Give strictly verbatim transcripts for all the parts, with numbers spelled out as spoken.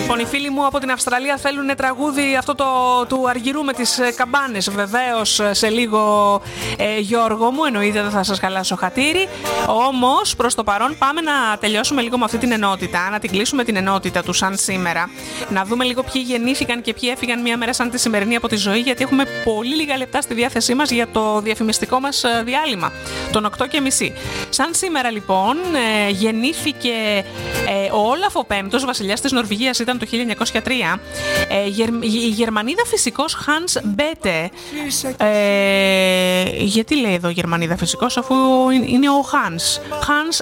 Λοιπόν, οι φίλοι μου από την Αυστραλία θέλουν τραγούδι αυτό το του Αργυρού με τις καμπάνες. Βεβαίως σε λίγο, ε, Γιώργο μου, εννοείται δεν θα σας χαλάσω χατήρι. Όμως προς το παρόν πάμε να τελειώσουμε λίγο με αυτή την ενότητα, να την κλείσουμε την ενότητα του σαν σήμερα. Να δούμε λίγο ποιοι γεννήθηκαν και ποιοι έφυγαν μια μέρα σαν τη σημερινή από τη ζωή, γιατί έχουμε πολύ λίγα λεπτά στη διάθεσή μας για το διαφημιστικό μας διάλειμμα, τον οκτώ και μισή. Σαν σήμερα λοιπόν ε, γεννήθηκε ε, ο Όλαφ ο Πέμπτος, βασιλιάς της Νορβηγίας, ήταν το χίλια εννιακόσια τρία. Ε, η Γερμανίδα φυσικός Hans Bethe. Ε, γιατί λέει εδώ Γερμανίδα φυσικός, αφού είναι ο Hans. Hans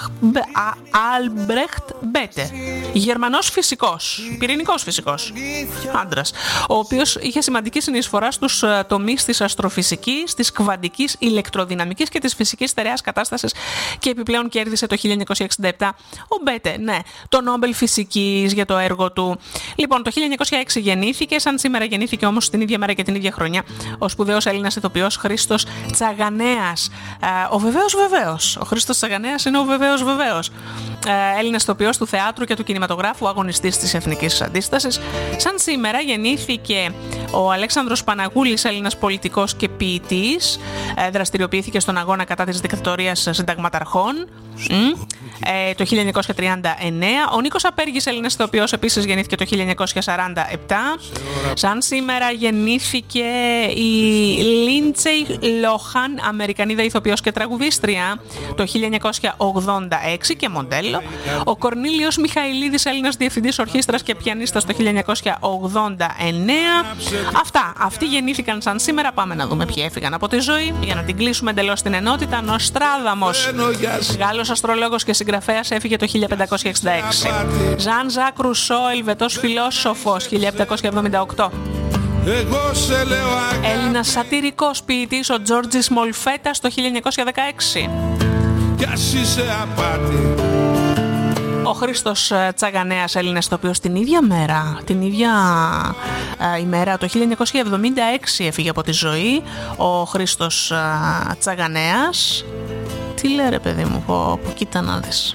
Albrecht Bethe. Γερμανός φυσικός, πυρηνικός φυσικός, άντρας, ο οποίος είχε σημαντική συνεισφορά στους τομείς της αστροφυσικής, της κβαντικής ηλεκτροδυναμικής και της φυσικής στερεάς κατάστασης, και επιπλέον κέρδισε το χίλια εννιακόσια εξήντα επτά ο Μπέτε, ναι, το Νόμπελ Φυσικής για το έργο του. Λοιπόν, το χίλια εννιακόσια έξι γεννήθηκε, σαν σήμερα γεννήθηκε όμως την ίδια μέρα και την ίδια χρονιά ο σπουδαίος Έλληνας ηθοποιός Χρήστος Τσαγανέας. Ο βεβαίος βεβαίος, ο Χρήστος Τσαγανέας είναι ο βεβαίος βεβαίος. Έλληνας ηθοποιός του θεάτρου και του κινηματογράφου, αγωνιστής της Εθνικής Αντίστασης. Σαν σήμερα γεννήθηκε ο Αλέξανδρος Παναγούλης, Έλληνας πολιτικός και ποιητής. Δραστηριοποιήθηκε στον αγώνα κατά της δικτατορίας συνταγματαρχών mm. ε, το χίλια εννιακόσια τριάντα εννέα. Ο Νίκος Απέργης, Έλληνας ηθοποιός, επίσης γεννήθηκε το χίλια εννιακόσια σαράντα επτά. Σαν σήμερα γεννήθηκε η Λίντσεϊ Λόχαν, Αμερικανίδα ηθοποιός και τραγουδίστρια, το χίλια εννιακόσια ογδόντα έξι και μοντέλο. Ο Κορνήλιος Μιχαηλίδης, Έλληνας διευθυντής ορχήστρας και πιανίστας, το χίλια εννιακόσια ογδόντα εννέα. Αυτά, αυτοί γεννήθηκαν σαν σήμερα. Πάμε να δούμε ποιοι έφυγαν από τη ζωή για να την κλείσουμε εντελώς την ενότητα. Νοστράδαμος, Γάλλος αστρολόγος και συγγραφέας, έφυγε το χίλια πεντακόσια εξήντα έξι. Ζαν Ζακ Ρουσό, Ελβετός φιλόσοφος, χίλια επτακόσια εβδομήντα οκτώ. Έλληνας σατυρικός ποιητής, ο Τζόρτζης Μολφέτας, το χίλια εννιακόσια δεκαέξι. Ο Χρήστος Τσαγανέας, Έλληνας ηθοποιός, την ίδια μέρα, την ίδια ε, ημέρα, το χίλια εννιακόσια εβδομήντα έξι έφυγε από τη ζωή ο Χρήστος ε, Τσαγανέας. Τι λέει ρε παιδί μου, πω, πω, κοίτα να δεις.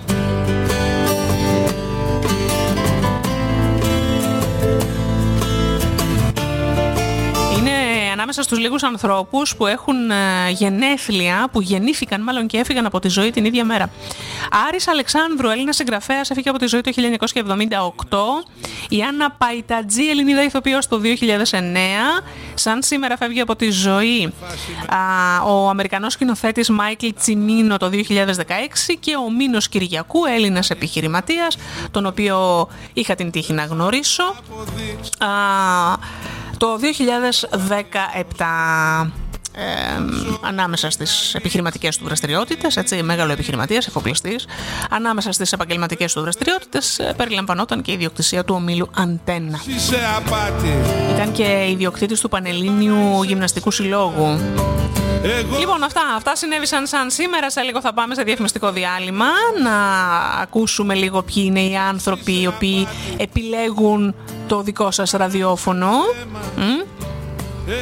Ανάμεσα στους λίγους ανθρώπους που έχουν ε, γενέθλια, που γεννήθηκαν μάλλον και έφυγαν από τη ζωή την ίδια μέρα. Άρης Αλεξάνδρου, Έλληνας συγγραφέας, έφυγε από τη ζωή το χίλια εννιακόσια εβδομήντα οκτώ. Η Άννα Παϊτατζή, Ελληνίδα ηθοποιός, το δύο χιλιάδες εννέα. Σαν σήμερα φεύγει από τη ζωή α, ο Αμερικανός σκηνοθέτης Μάικλ Τσιμίνο, το δύο χιλιάδες δεκαέξι, και ο Μίνος Κυριακού, Έλληνας επιχειρηματίας, τον οποίο είχα την τύχη να γνωρίσω α, το δύο χιλιάδες δεκαεπτά. Ε, ανάμεσα στις επιχειρηματικές του δραστηριότητες, έτσι, μέγαλο επιχειρηματίας, εφοπλιστής, ανάμεσα στις επαγγελματικές του δραστηριότητες ε, περιλαμβανόταν και η ιδιοκτησία του ομίλου Αντένα. Ήταν και ιδιοκτήτης του Πανελλήνιου Γυμναστικού Συλλόγου. Εγώ... Λοιπόν, αυτά, αυτά συνέβησαν σαν σήμερα. Σε λίγο θα πάμε σε διαφημιστικό διάλειμμα να ακούσουμε λίγο ποιοι είναι οι άνθρωποι οι οποίοι επιλέγουν το δικό σας ραδιόφωνο. Mm?